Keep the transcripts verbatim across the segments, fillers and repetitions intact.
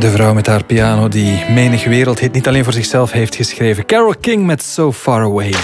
De vrouw met haar piano die menig wereldhit niet alleen voor zichzelf heeft geschreven. Carole King met So Far Away.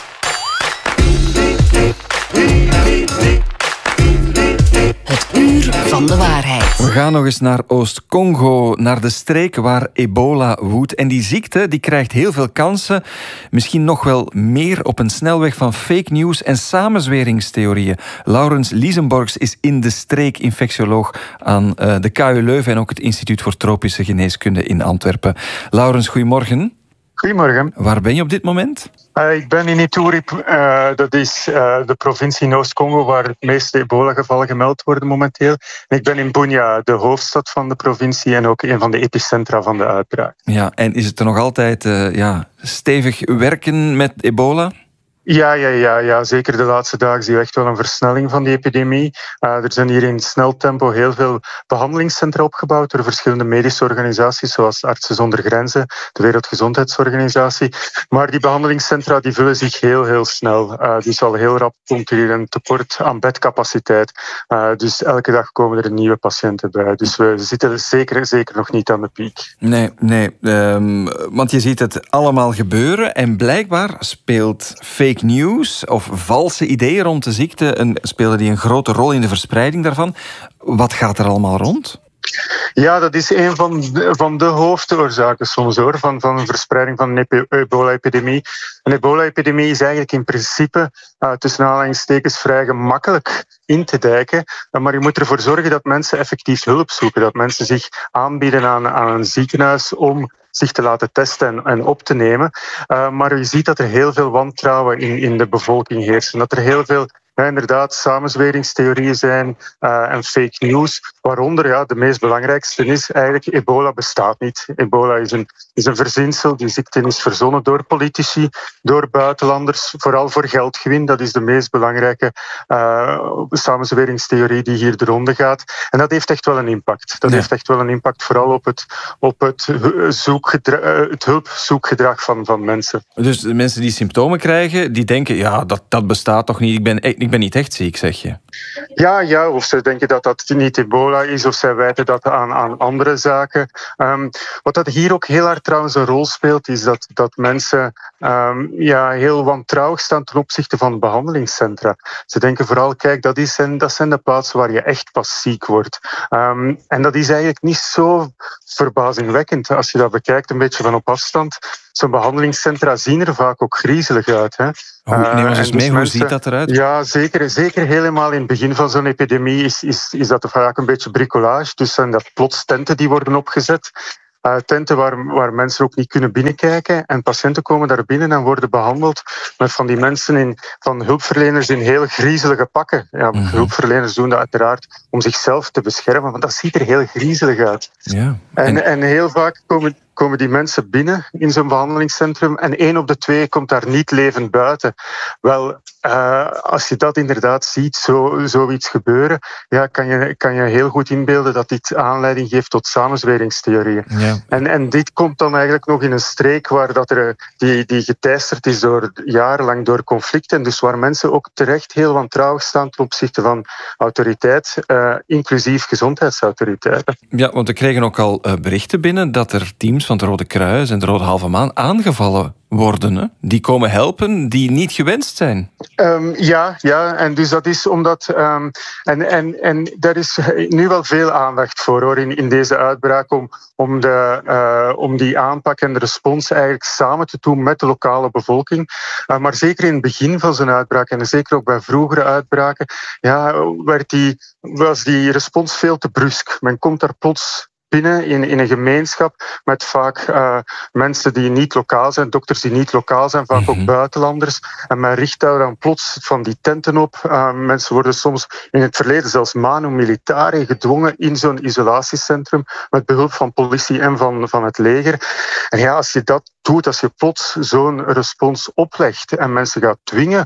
Het uur van de waarheid. We gaan nog eens naar Oost-Congo, naar de streek waar ebola woedt. En die ziekte die krijgt heel veel kansen. Misschien nog wel meer op een snelweg van fake news en samenzweringstheorieën. Laurens Liesenborgs is in de streek infectioloog aan uh, de K U Leuven en ook het Instituut voor Tropische Geneeskunde in Antwerpen. Laurens, goedemorgen. Goedemorgen. Waar ben je op dit moment? Uh, ik ben in Ituri, uh, dat is uh, de provincie in Oost-Congo waar het meeste ebola-gevallen gemeld worden momenteel. En ik ben in Bunia, de hoofdstad van de provincie en ook een van de epicentra van de uitbraak. Ja, en is het er nog altijd uh, ja, stevig werken met ebola? Ja, ja, ja, ja, zeker de laatste dagen zie je echt wel een versnelling van die epidemie. Uh, er zijn hier in snel tempo heel veel behandelingscentra opgebouwd door verschillende medische organisaties, zoals Artsen zonder Grenzen, de Wereldgezondheidsorganisatie. Maar die behandelingscentra die vullen zich heel, heel snel. Uh, dus al heel rap komt er hier een tekort aan bedcapaciteit. Uh, dus elke dag komen er nieuwe patiënten bij. Dus we zitten zeker, zeker nog niet aan de piek. Nee, nee, um, want je ziet het allemaal gebeuren en blijkbaar speelt fake news of valse ideeën rond de ziekte, een, spelen die een grote rol in de verspreiding daarvan. Wat gaat er allemaal rond? Ja, dat is een van de, van de hoofdoorzaken soms hoor, van, van een verspreiding van een ebola-epidemie. Een ebola-epidemie is eigenlijk in principe uh, tussen aanhalingstekens vrij gemakkelijk in te dijken. Uh, maar je moet ervoor zorgen dat mensen effectief hulp zoeken. Dat mensen zich aanbieden aan, aan een ziekenhuis om zich te laten testen en, en op te nemen. Uh, maar je ziet dat er heel veel wantrouwen in, in de bevolking heersen. Dat er heel veel ja, inderdaad samenzweringstheorieën zijn uh, en fake news. Waaronder ja, de meest belangrijkste is eigenlijk ebola bestaat niet. Ebola is een, is een verzinsel. Die ziekte is verzonnen door politici, door buitenlanders, vooral voor geldgewin. Dat is de meest belangrijke uh, samenzweringstheorie die hier de ronde gaat. En dat heeft echt wel een impact. Dat ja. heeft echt wel een impact vooral op het, op het, zoekgedra- het hulpzoekgedrag van, van mensen. Dus de mensen die symptomen krijgen, die denken, ja, dat, dat bestaat toch niet. Ik ben, ik ben niet echt ziek, zeg je. Ja, ja, of ze denken dat dat niet ebola is, of zij wijten dat aan, aan andere zaken. Um, wat dat hier ook heel hard trouwens een rol speelt, is dat, dat mensen um, ja, heel wantrouwig staan ten opzichte van behandelingscentra. Ze denken vooral, kijk, dat, is, en dat zijn de plaatsen waar je echt pas ziek wordt. Um, en dat is eigenlijk niet zo verbazingwekkend als je dat bekijkt, een beetje van op afstand. Zo'n behandelingscentra zien er vaak ook griezelig uit. Hè. Oh, neem ons eens mee, dus hoe mensen, ziet dat eruit? Ja, zeker, zeker helemaal in het begin van zo'n epidemie is, is, is dat vaak een beetje bricolage. Dus zijn dat plots tenten die worden opgezet. Uh, tenten waar, waar mensen ook niet kunnen binnenkijken. En patiënten komen daar binnen en worden behandeld met van die mensen, in, van hulpverleners in heel griezelige pakken. Ja, mm-hmm. Hulpverleners doen dat uiteraard om zichzelf te beschermen, want dat ziet er heel griezelig uit. Ja. En, En... en heel vaak komen... komen die mensen binnen in zo'n behandelingscentrum en één op de twee komt daar niet levend buiten. Wel, uh, als je dat inderdaad ziet, zo, zoiets gebeuren, ja, kan, je, kan je heel goed inbeelden dat dit aanleiding geeft tot samenzweringstheorieën. Ja. En, en dit komt dan eigenlijk nog in een streek waar dat er, die, die geteisterd is door jarenlang door conflicten, en dus waar mensen ook terecht heel wantrouwig staan ten opzichte van autoriteit, uh, inclusief gezondheidsautoriteiten. Ja, want we kregen ook al uh, berichten binnen dat er teams van het Rode Kruis en de Rode Halve Maan aangevallen worden. Hè? Die komen helpen die niet gewenst zijn. Um, ja, ja, en dus dat is omdat... Um, en, en, en daar is nu wel veel aandacht voor hoor, in, in deze uitbraak om, om, de, uh, om die aanpak en de respons eigenlijk samen te doen met de lokale bevolking. Uh, maar zeker in het begin van zo'n uitbraak en zeker ook bij vroegere uitbraken, ja, werd die, was die respons veel te brusk. Men komt daar plots binnen in, in een gemeenschap met vaak uh, mensen die niet lokaal zijn, dokters die niet lokaal zijn, vaak mm-hmm. ook buitenlanders. En men richt daar dan plots van die tenten op. Uh, mensen worden soms in het verleden zelfs manu militari gedwongen in zo'n isolatiecentrum met behulp van politie en van, van het leger. En ja, als je dat doet, als je plots zo'n respons oplegt en mensen gaat dwingen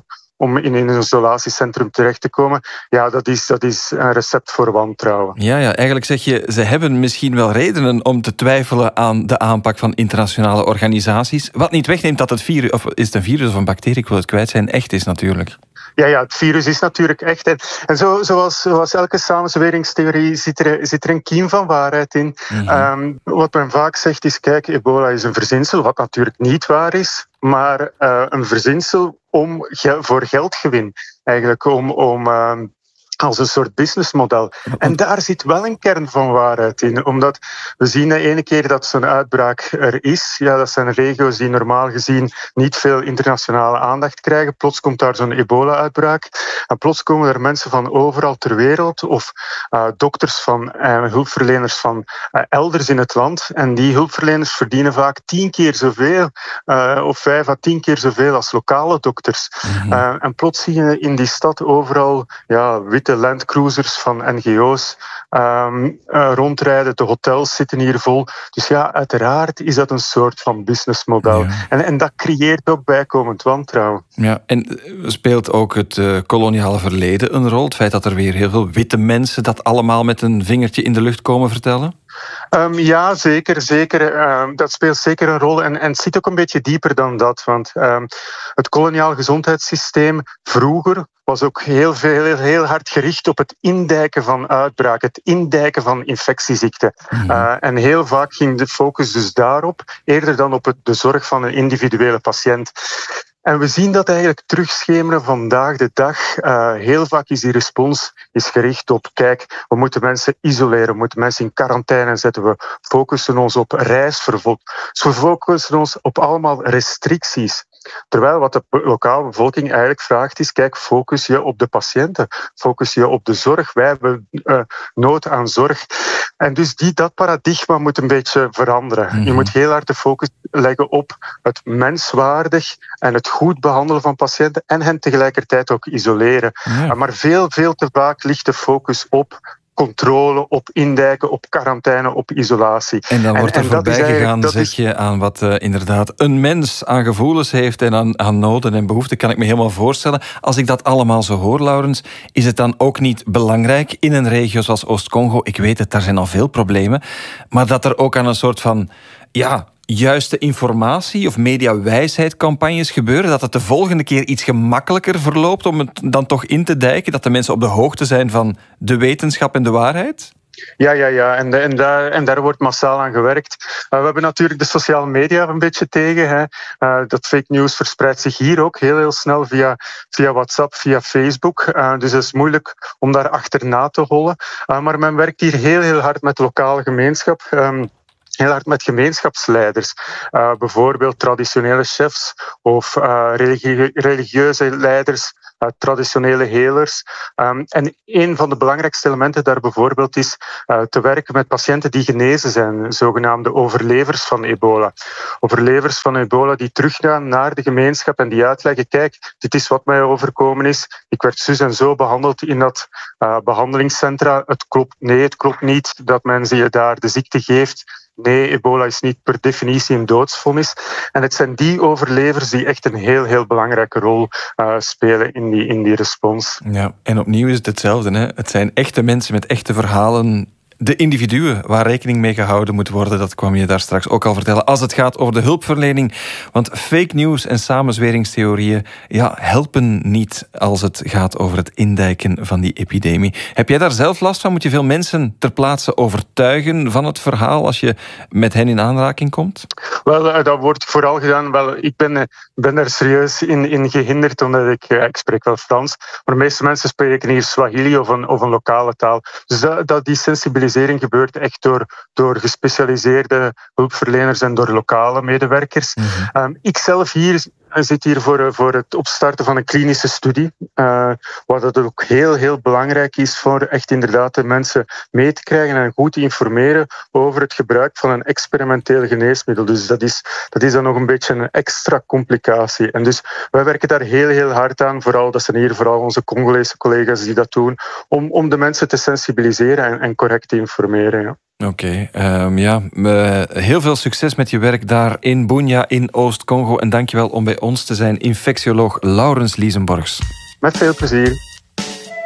om in een isolatiecentrum terecht te komen, ja, dat is, dat is een recept voor wantrouwen. Ja, ja, eigenlijk zeg je, ze hebben misschien wel redenen om te twijfelen aan de aanpak van internationale organisaties. Wat niet wegneemt dat het virus, of is het een virus of een bacterie, ik wil het kwijt zijn, echt is natuurlijk. Ja, ja, het virus is natuurlijk echt. En, en zo, zoals, zoals elke samenzweringstheorie zit er, zit er een kiem van waarheid in. Mm-hmm. Um, wat men vaak zegt is, kijk, ebola is een verzinsel, wat natuurlijk niet waar is, maar uh, een verzinsel om gel- voor geldgewin. Eigenlijk om... om uh, als een soort businessmodel. En daar zit wel een kern van waarheid in. Omdat we zien de ene keer dat zo'n uitbraak er is. Ja, dat zijn regio's die normaal gezien niet veel internationale aandacht krijgen. Plots komt daar zo'n ebola-uitbraak. En plots komen er mensen van overal ter wereld. Of uh, dokters van uh, hulpverleners van uh, elders in het land. En die hulpverleners verdienen vaak tien keer zoveel. Uh, of vijf à tien keer zoveel als lokale dokters. Mm-hmm. Uh, en plots zie je in die stad overal ja, witte landcruisers van N G O's um, uh, rondrijden. De hotels zitten hier vol. Dus ja, uiteraard is dat een soort van businessmodel. Ja. En, en dat creëert ook bijkomend wantrouwen. Ja, en speelt ook het uh, koloniale verleden een rol? Het feit dat er weer heel veel witte mensen dat allemaal met een vingertje in de lucht komen vertellen? Um, ja, zeker. zeker. Um, dat speelt zeker een rol. En, en het zit ook een beetje dieper dan dat. Want um, het koloniaal gezondheidssysteem vroeger was ook heel, veel, heel, heel hard gericht op het indijken van uitbraken, het indijken van infectieziekten. Mm-hmm. Uh, en heel vaak ging de focus dus daarop, eerder dan op het, de zorg van een individuele patiënt. En we zien dat eigenlijk terugschemeren vandaag de dag. Uh, heel vaak is die respons is gericht op, kijk, we moeten mensen isoleren, we moeten mensen in quarantaine zetten, we focussen ons op reisverbod. Dus we focussen ons op allemaal restricties. Terwijl wat de lokale bevolking eigenlijk vraagt is, kijk, focus je op de patiënten, focus je op de zorg. Wij hebben uh, nood aan zorg. En dus die, dat paradigma moet een beetje veranderen. Mm-hmm. Je moet heel hard de focus leggen op het menswaardig en het goed behandelen van patiënten en hen tegelijkertijd ook isoleren. Ja. Maar veel, veel te vaak ligt de focus op controle, op indijken, op quarantaine, op isolatie. En dan wordt er voorbij gegaan, zeg is... je, aan wat uh, inderdaad een mens aan gevoelens heeft en aan, aan noden en behoeften, kan ik me helemaal voorstellen. Als ik dat allemaal zo hoor, Laurens, is het dan ook niet belangrijk in een regio zoals Oost-Congo, ik weet het, daar zijn al veel problemen, maar dat er ook aan een soort van, ja, juiste informatie of mediawijsheidcampagnes gebeuren, dat het de volgende keer iets gemakkelijker verloopt om het dan toch in te dijken, dat de mensen op de hoogte zijn van de wetenschap en de waarheid? Ja, ja, ja. En, en, daar, en daar wordt massaal aan gewerkt. Uh, we hebben natuurlijk de sociale media een beetje tegen. Hè. Uh, dat fake news verspreidt zich hier ook heel, heel snel via, via WhatsApp, via Facebook. Uh, dus het is moeilijk om daar achterna te hollen. Uh, maar men werkt hier heel, heel hard met de lokale gemeenschap. Um, Heel hard met gemeenschapsleiders, uh, bijvoorbeeld traditionele chefs of uh, religie- religieuze leiders, uh, traditionele helers. Um, en een van de belangrijkste elementen daar bijvoorbeeld is uh, te werken met patiënten die genezen zijn, zogenaamde overlevers van ebola. Overlevers van ebola die teruggaan naar de gemeenschap en die uitleggen, kijk, dit is wat mij overkomen is. Ik werd zus en zo behandeld in dat uh, behandelingscentra. Het klopt, nee, het klopt niet dat men je daar de ziekte geeft. Nee, ebola is niet per definitie een doodsvonnis. En het zijn die overlevers die echt een heel, heel belangrijke rol uh, spelen in die, in die respons. Ja, en opnieuw is het hetzelfde. Hè? Het zijn echte mensen met echte verhalen. De individuen waar rekening mee gehouden moet worden, dat kwam je daar straks ook al vertellen, als het gaat over de hulpverlening. Want fake news en samenzweringstheorieën ja, helpen niet als het gaat over het indijken van die epidemie. Heb jij daar zelf last van? Moet je veel mensen ter plaatse overtuigen van het verhaal als je met hen in aanraking komt? Wel, dat wordt vooral gedaan. Wel, ik ben, ben er serieus in, in gehinderd, omdat ik, ik spreek wel Frans, maar de meeste mensen spreken hier Swahili of een, of een lokale taal. Dus dat, dat die sensibilisering gebeurt echt door, door gespecialiseerde hulpverleners en door lokale medewerkers. Mm-hmm. Um, ik zelf hier zit hier voor, voor het opstarten van een klinische studie, uh, waar dat ook heel, heel belangrijk is voor echt inderdaad de mensen mee te krijgen en goed te informeren over het gebruik van een experimenteel geneesmiddel. Dus dat is, dat is dan nog een beetje een extra complicatie. En dus wij werken daar heel, heel hard aan, vooral, dat zijn hier vooral onze Congolese collega's die dat doen, om, om de mensen te sensibiliseren en, en correct te informeren. Ja. Oké, okay, um, ja, uh, heel veel succes met je werk daar in Bunia in Oost-Congo. En dankjewel om bij ons te zijn, infectioloog Laurens Liesenborgs. Met veel plezier.